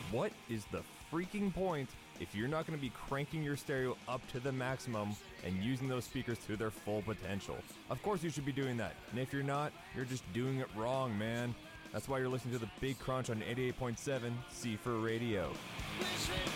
what is the freaking point if you're not going to be cranking your stereo up to the maximum and using those speakers to their full potential? Of course you should be doing that, and if you're not, you're just doing it wrong, man. That's why you're listening to The Big Crunch on 88.7 C4 Radio.